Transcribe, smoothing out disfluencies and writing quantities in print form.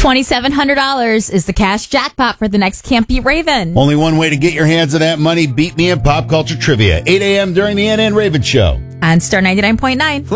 $2,700 is the cash jackpot for the next Can't Beat Raven. Only one way to get your hands on that money. Beat me in pop culture trivia. 8 a.m. during the NN Raven Show. On Star 99.9.